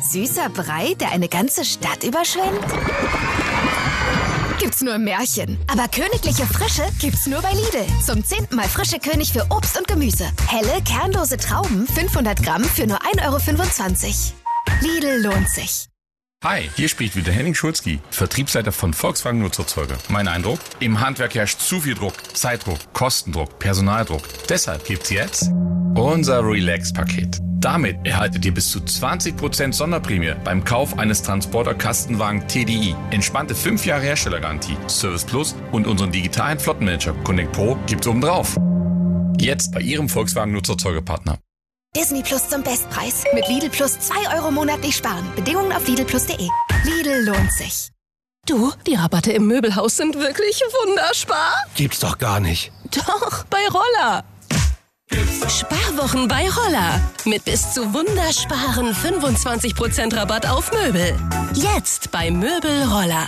Süßer Brei, der eine ganze Stadt überschwemmt? Gibt's nur im Märchen. Aber königliche Frische gibt's nur bei Lidl. Zum 10. Mal frische König für Obst und Gemüse. Helle, kernlose Trauben, 500 Gramm für nur 1,25 €. Lidl lohnt sich. Hi, hier spricht wieder Henning Schulzki, Vertriebsleiter von Volkswagen Nutzerzeuger. Mein Eindruck? Im Handwerk herrscht zu viel Druck. Zeitdruck, Kostendruck, Personaldruck. Deshalb gibt's jetzt unser Relax-Paket. Damit erhaltet ihr bis zu 20% Sonderprämie beim Kauf eines Transporter-Kastenwagen TDI. Entspannte 5 Jahre Herstellergarantie, Service Plus und unseren digitalen Flottenmanager Connect Pro gibt's obendrauf. Jetzt bei Ihrem Volkswagen Nutzerzeugerpartner. Disney Plus zum Bestpreis. Mit Lidl Plus 2 € monatlich sparen. Bedingungen auf lidlplus.de. Lidl lohnt sich. Du, die Rabatte im Möbelhaus sind wirklich wunderspar. Gibt's doch gar nicht. Doch, bei Roller. Sparwochen bei Roller. Mit bis zu wundersparen 25% Rabatt auf Möbel. Jetzt bei Möbel Roller.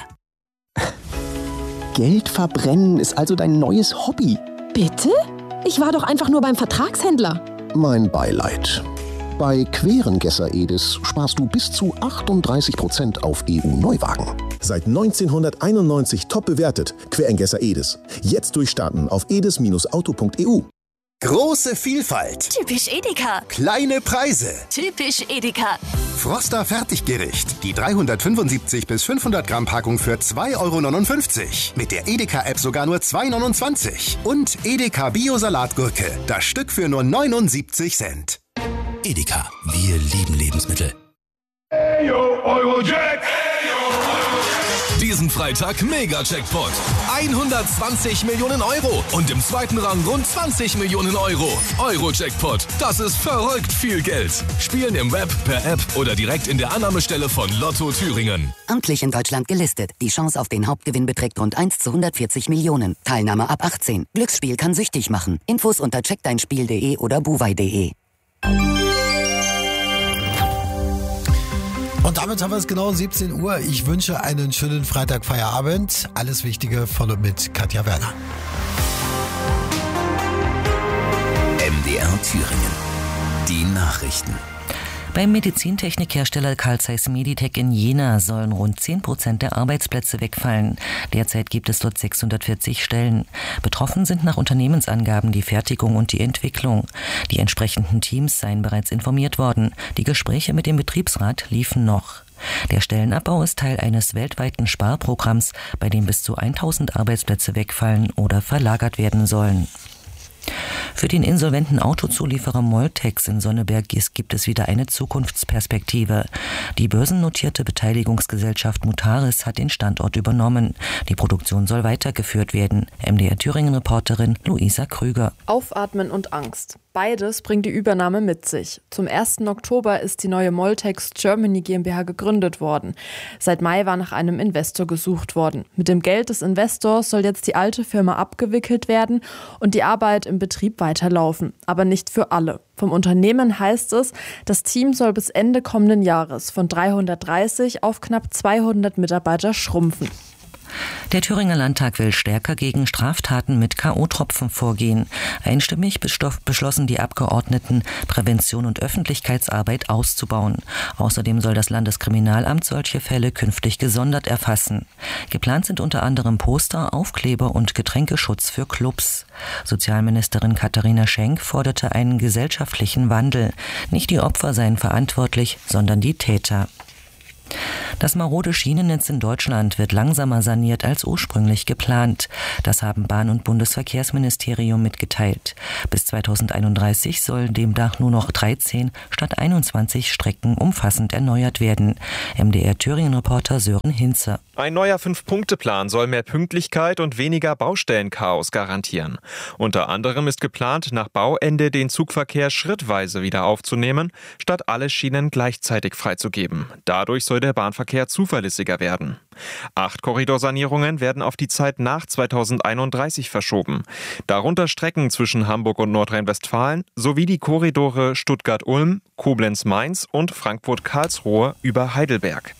Geld verbrennen ist also dein neues Hobby. Bitte? Ich war doch einfach nur beim Vertragshändler. Mein Beileid. Bei Querengesser Edis sparst du bis zu 38% auf EU-Neuwagen. Seit 1991 top bewertet. Querengesser Edis. Jetzt durchstarten auf edis-auto.eu. Große Vielfalt. Typisch Edeka. Kleine Preise. Typisch Edeka. Froster Fertiggericht. Die 375 bis 500 Gramm Packung für 2,59 €. Mit der Edeka-App sogar nur 2,29 €. Und Edeka Bio-Salatgurke. Das Stück für nur 79 Cent. Edeka. Wir lieben Lebensmittel. Eyo, Eurojack. Diesen Freitag Mega-Jackpot. 120 Millionen € und im zweiten Rang rund 20 Millionen €. Euro-Jackpot, das ist verrückt viel Geld. Spielen im Web, per App oder direkt in der Annahmestelle von Lotto Thüringen. Amtlich in Deutschland gelistet. Die Chance auf den Hauptgewinn beträgt rund 1 zu 140 Millionen. Teilnahme ab 18. Glücksspiel kann süchtig machen. Infos unter checkdeinspiel.de oder buwei.de. Und damit haben wir es genau 17 Uhr. Ich wünsche einen schönen Freitagfeierabend. Alles Wichtige voll mit Katja Werner. MDR Thüringen. Die Nachrichten. Beim Medizintechnikhersteller Carl Zeiss Meditech in Jena sollen rund 10% der Arbeitsplätze wegfallen. Derzeit gibt es dort 640 Stellen. Betroffen sind nach Unternehmensangaben die Fertigung und die Entwicklung. Die entsprechenden Teams seien bereits informiert worden. Die Gespräche mit dem Betriebsrat liefen noch. Der Stellenabbau ist Teil eines weltweiten Sparprogramms, bei dem bis zu 1000 Arbeitsplätze wegfallen oder verlagert werden sollen. Für den insolventen Autozulieferer Moltex in Sonneberg gibt es wieder eine Zukunftsperspektive. Die börsennotierte Beteiligungsgesellschaft Mutaris hat den Standort übernommen. Die Produktion soll weitergeführt werden. MDR Thüringen-Reporterin Luisa Krüger. Aufatmen und Angst. Beides bringt die Übernahme mit sich. Zum 1. Oktober ist die neue Moltex Germany GmbH gegründet worden. Seit Mai war nach einem Investor gesucht worden. Mit dem Geld des Investors soll jetzt die alte Firma abgewickelt werden und die Arbeit im Betrieb weiterlaufen. Aber nicht für alle. Vom Unternehmen heißt es, das Team soll bis Ende kommenden Jahres von 330 auf knapp 200 Mitarbeiter schrumpfen. Der Thüringer Landtag will stärker gegen Straftaten mit K.O.-Tropfen vorgehen. Einstimmig beschlossen die Abgeordneten, Prävention und Öffentlichkeitsarbeit auszubauen. Außerdem soll das Landeskriminalamt solche Fälle künftig gesondert erfassen. Geplant sind unter anderem Poster, Aufkleber und Getränkeschutz für Clubs. Sozialministerin Katharina Schenk forderte einen gesellschaftlichen Wandel. Nicht die Opfer seien verantwortlich, sondern die Täter. Das marode Schienennetz in Deutschland wird langsamer saniert als ursprünglich geplant. Das haben Bahn- und Bundesverkehrsministerium mitgeteilt. Bis 2031 sollen demnach nur noch 13 statt 21 Strecken umfassend erneuert werden. MDR Thüringen-Reporter Sören Hinze. Ein neuer 5-Punkte-Plan soll mehr Pünktlichkeit und weniger Baustellenchaos garantieren. Unter anderem ist geplant, nach Bauende den Zugverkehr schrittweise wieder aufzunehmen, statt alle Schienen gleichzeitig freizugeben. Dadurch soll der Bahnverkehr zuverlässiger werden. 8 Korridorsanierungen werden auf die Zeit nach 2031 verschoben. Darunter Strecken zwischen Hamburg und Nordrhein-Westfalen sowie die Korridore Stuttgart-Ulm, Koblenz-Mainz und Frankfurt-Karlsruhe über Heidelberg.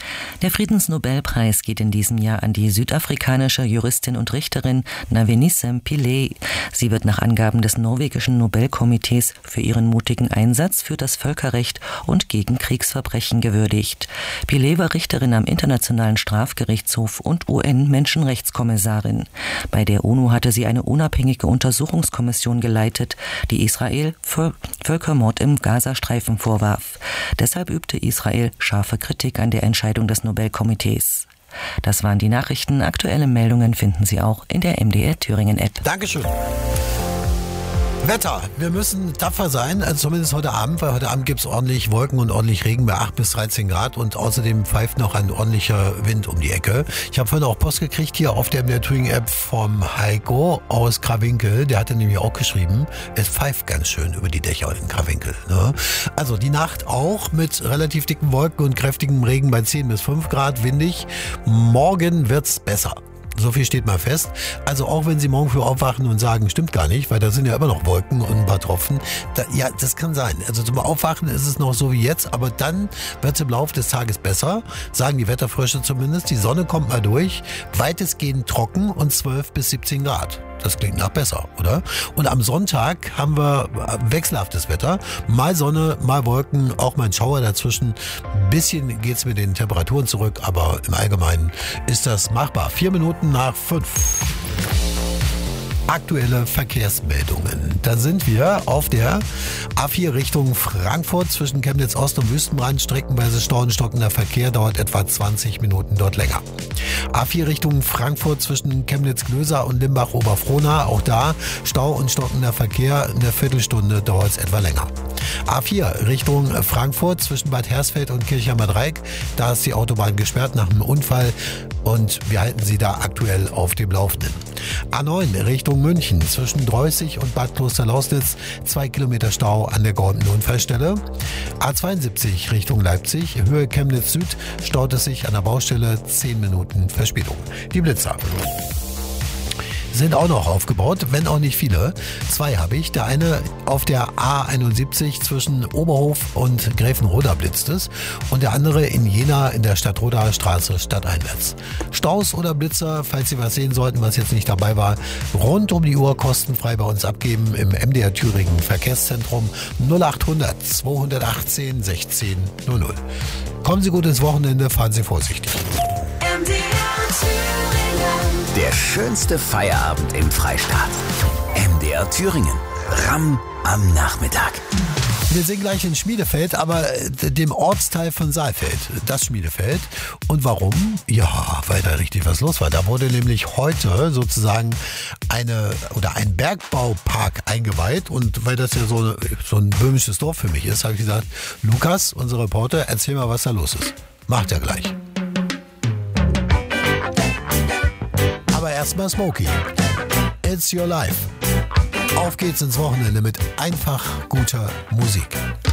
Der Friedensnobelpreis geht in diesem Jahr an die südafrikanische Juristin und Richterin Navenisem Pillay. Sie wird nach Angaben des norwegischen Nobelkomitees für ihren mutigen Einsatz für das Völkerrecht und gegen Kriegsverbrechen gewürdigt. Pillay war Richterin am Internationalen Strafgerichtshof und UN-Menschenrechtskommissarin. Bei der UNO hatte sie eine unabhängige Untersuchungskommission geleitet, die Israel Völkermord im Gazastreifen vorwarf. Deshalb übte Israel scharfe Kritik an der Entscheidung des Nobelkomitees. Das waren die Nachrichten. Aktuelle Meldungen finden Sie auch in der MDR Thüringen App. Dankeschön. Wetter. Wir müssen tapfer sein, also zumindest heute Abend, weil heute Abend gibt es ordentlich Wolken und ordentlich Regen bei 8 bis 13 Grad und außerdem pfeift noch ein ordentlicher Wind um die Ecke. Ich habe vorhin auch Post gekriegt hier auf der MDR Thüringen App vom Heiko aus Krawinkel. Der hatte nämlich auch geschrieben, es pfeift ganz schön über die Dächer in Krawinkel. Ne? Also die Nacht auch mit relativ dicken Wolken und kräftigem Regen bei 10 bis 5 Grad, windig. Morgen wird's besser. So viel steht mal fest. Also auch wenn Sie morgen früh aufwachen und sagen, stimmt gar nicht, weil da sind ja immer noch Wolken und ein paar Tropfen. Ja, das kann sein. Also zum Aufwachen ist es noch so wie jetzt, aber dann wird es im Laufe des Tages besser, sagen die Wetterfrösche zumindest. Die Sonne kommt mal durch, weitestgehend trocken und 12 bis 17 Grad. Das klingt nach besser, oder? Und am Sonntag haben wir wechselhaftes Wetter. Mal Sonne, mal Wolken, auch mal ein Schauer dazwischen. Ein bisschen geht's mit den Temperaturen zurück, aber im Allgemeinen ist das machbar. 4 Minuten nach 5. Aktuelle Verkehrsmeldungen. Da sind wir auf der A4 Richtung Frankfurt zwischen Chemnitz Ost und Wüstenrand. Streckenweise Stau und stockender Verkehr, dauert etwa 20 Minuten dort länger. A4 Richtung Frankfurt zwischen Chemnitz-Glösa und Limbach-Oberfrohna. Auch da Stau und stockender Verkehr. Eine Viertelstunde dauert es etwa länger. A4 Richtung Frankfurt zwischen Bad Hersfeld und Kirchheimer Dreieck. Da ist die Autobahn gesperrt nach einem Unfall und wir halten Sie da aktuell auf dem Laufenden. A9 Richtung München zwischen Dreußig und Bad Klosterlausnitz 2 Kilometer Stau an der geordneten Unfallstelle. A72 Richtung Leipzig, Höhe Chemnitz Süd, staut es sich an der Baustelle 10 Minuten Verspätung. Die Blitzer sind auch noch aufgebaut, wenn auch nicht viele. 2 habe ich. Der eine auf der A71 zwischen Oberhof und Gräfenroda blitzt es und der andere in Jena in der Stadtrodaer Straße stadteinwärts. Staus oder Blitzer, falls Sie was sehen sollten, was jetzt nicht dabei war, rund um die Uhr kostenfrei bei uns abgeben im MDR Thüringen Verkehrszentrum 0800 218 1600. Kommen Sie gut ins Wochenende, fahren Sie vorsichtig. Der schönste Feierabend im Freistaat. MDR Thüringen. Ramm am Nachmittag. Wir sind gleich in Schmiedefeld, aber dem Ortsteil von Saalfeld, das Schmiedefeld. Und warum? Ja, weil da richtig was los war. Da wurde nämlich heute sozusagen ein Bergbaupark eingeweiht. Und weil das ja so ein böhmisches Dorf für mich ist, habe ich gesagt, Lukas, unser Reporter, erzähl mal, was da los ist. Macht er gleich. Aber erstmal Smokey. It's your life. Auf geht's ins Wochenende mit einfach guter Musik.